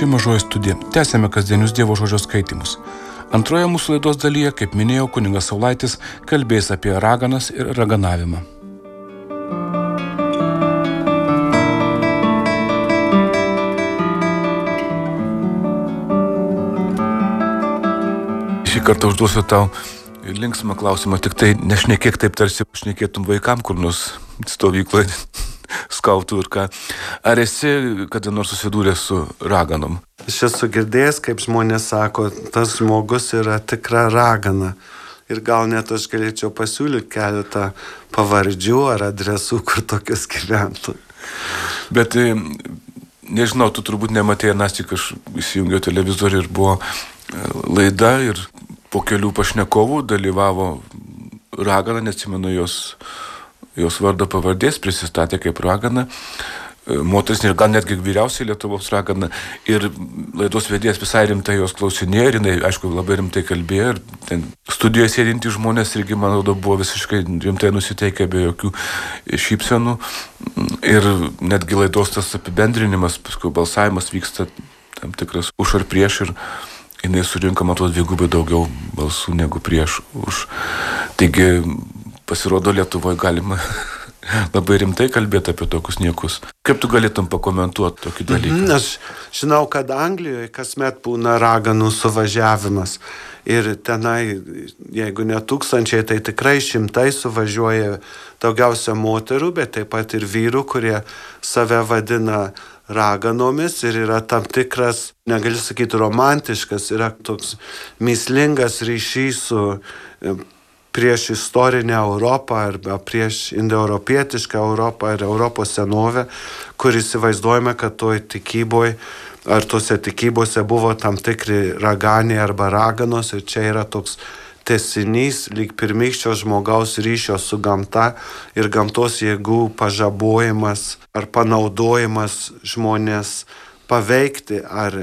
Čia Mažoji studija. Tęsiame kasdienius Dievo žodžio skaitymus. Antroje mūsų laidos dalyje, kaip minėjau, kunigas Saulaitis kalbės apie raganas ir raganavimą. Šį kartą užduosiu tau linksmą klausimą, tik tai nešnekėk taip, tarsi šnekėtum vaikam kur nors stovykloje, skautų ir ką. Ar esi kada nors susidūręs su raganom? Aš esu girdėjęs, kaip žmonės sako, tas žmogus yra tikra ragana. Ir gal net aš galėčiau pasiūlyti keletą pavardžių ar adresų, kur tokius gyventų. Bet nežinau, tu turbūt nematėjai, tik aš įsijungiau televizorių ir buvo laida ir po kelių pašnekovų dalyvavo ragana, neatsimenu jos vardo pavardės, prisistatė kaip ragana, moteris ir gal netgi vyriausiai Lietuvos ragana. Ir laidos vedėjas visai rimtai jos klausinėjo ir jinai, aišku, labai rimtai kalbėjo. Ir ten studijoje sėdintys žmonės irgi, man atrodo, buvo visiškai rimtai nusiteikę be jokių šypsenų. Ir netgi laidos tas apibendrinimas, paskui balsavimas vyksta tam tikras už ar prieš ir jinai surinko, man atrodo, dvigubai daugiau balsų negu prieš už. Taigi, pasirodo, Lietuvoje galima labai rimtai kalbėti apie tokius niekus. Kaip tu galėtum pakomentuoti tokį dalyką? Aš žinau, kad Anglijoje kasmet būna raganų suvažiavimas. Ir tenai, jeigu ne tūkstančiai, tai tikrai šimtai suvažiuoja, daugiausia moterų, bet taip pat ir vyrų, kurie save vadina raganomis ir yra tam tikras, negaliu sakyti romantiškas, yra toks mįslingas ryšys su prieš istorinę Europą arba prieš indoeuropietišką Europą ir Europos senovę, kur įsivaizduojame, kad toj tikyboje ar tose tikybose buvo tam tikri raganiai arba raganos ir čia yra toks tęsinys lyg pirmykščio žmogaus ryšio su gamta ir gamtos jėgų pažabojimas ar panaudojimas žmonės paveikti ar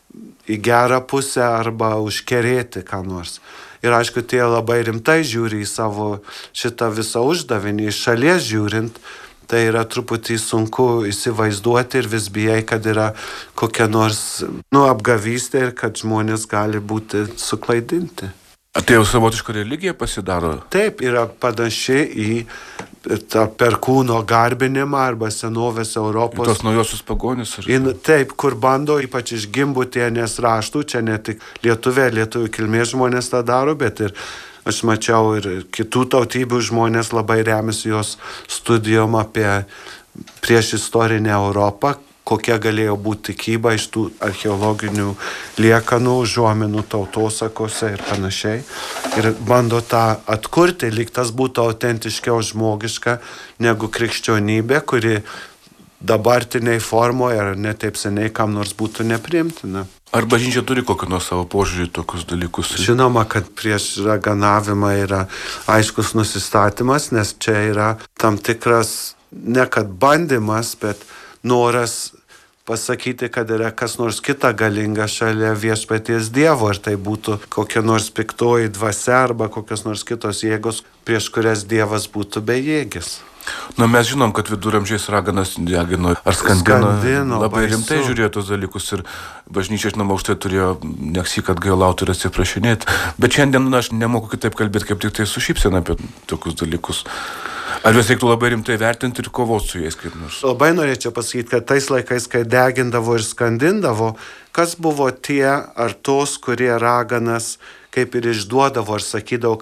į gerą pusę arba užkerėti ką nors. Ir aišku, tie labai rimtai žiūri į savo šitą visą uždavinį. Iš šalies žiūrint, tai yra truputį sunku įsivaizduoti ir vis bijai, kad yra kokia nors apgavystė ir kad žmonės gali būti suklaidinti. Tai jau savotiška religija pasidaro? Taip, yra panaši į tą perkūno garbinimą arba senovės Europos. Ir tos naujosius pagonis? Taip, kur bando, ypač iš Gimbutienės raštų, čia ne tik lietuvių kilmės žmonės tą daro, bet ir aš mačiau ir kitų tautybių žmonės labai remiasi jos studijom apie prieš istorinę Europą, kokia galėjo būti tikyba iš tų archeologinių liekanų, užuominų tautosakose ir panašiai. Ir bando tą atkurti, lyg tas būtų autentiškiau žmogiška negu krikščionybė, kuri dabartiniai formoje ar ne taip seniai kam nors būtų nepriimtina. Ar bažnyčia turi kokį nors savo požiūrį tokius dalykus? Žinoma, kad prieš raganavimą yra aiškus nusistatymas, nes čia yra tam tikras, ne kad bandymas, bet noras pasakyti, kad yra kas nors kita galinga šalia viešpaties Dievo, ar tai būtų kokia nors piktoji dvasia arba kokios nors kitos jėgos, prieš kurias Dievas būtų bejėgis. Mes žinom, kad viduramžiais raganas degino ar skandino labai baisu. Rimtai žiūrėjo tos dalykus ir bažnyčia, žinoma, už tai turėjo neksik atgailauti ir atsiprašinėti. Bet šiandien aš nemoku kitaip kalbėti, kaip tik tai su šypsena apie tokius dalykus. Ar juos reiktų labai rimtai vertinti ir kovoti su jais kaip nors? Labai norėčiau pasakyti, kad tais laikais, kai degindavo ir skandindavo, kas buvo tie ar tos, kurie raganas kaip ir išduodavo ir sakydavo,